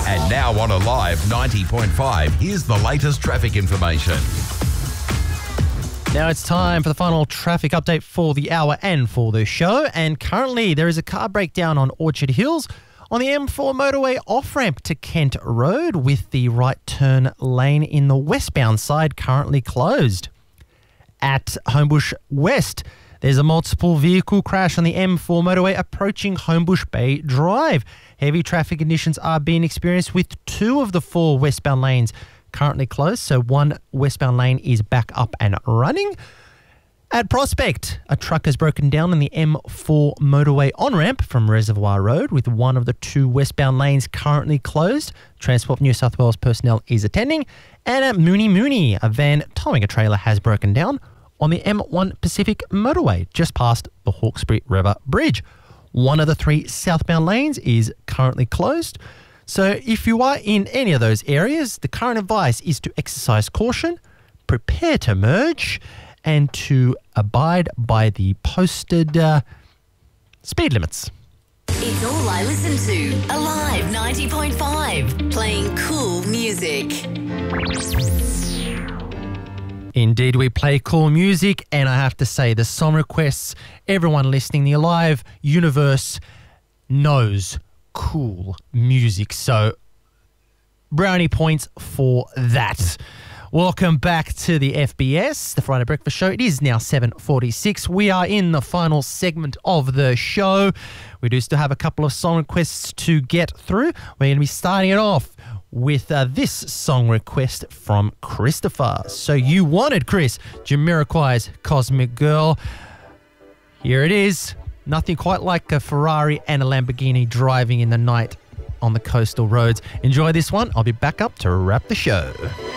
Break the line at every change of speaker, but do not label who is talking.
And now on Alive 90.5, here's the latest traffic information.
Now it's time for the final traffic update for the hour and for the show. And currently there is a car breakdown on Orchard Hills on the M4 motorway off-ramp to Kent Road, with the right turn lane in the westbound side currently closed. At Homebush West, there's a multiple vehicle crash on the M4 motorway approaching Homebush Bay Drive. Heavy traffic conditions are being experienced with 2 of the 4 westbound lanes currently closed, so 1 westbound lane is back up and running. At Prospect, a truck has broken down on the M4 motorway on-ramp from Reservoir Road, with 1 of the 2 westbound lanes currently closed. Transport New South Wales personnel is attending. And at Mooney, a van towing a trailer has broken down on the M1 Pacific motorway just past the Hawkesbury River Bridge. 1 of the 3 southbound lanes is currently closed. So if you are in any of those areas, the current advice is to exercise caution, prepare to merge, and to abide by the posted speed limits.
It's all I listen to. Alive 90.5, playing cool music.
Indeed, we play cool music, and I have to say the song requests, everyone listening, the Alive universe knows cool music. So, brownie points for that. Welcome back to the FBS, the Friday Breakfast Show. It is now 7:46. We are in the final segment of the show. We do still have a couple of song requests to get through. We're going to be starting it off with this song request from Christopher. So you wanted, Chris, Jamiroquai's Cosmic Girl. Here it is. Nothing quite like a Ferrari and a Lamborghini driving in the night on the coastal roads. Enjoy this one. I'll be back up to wrap the show.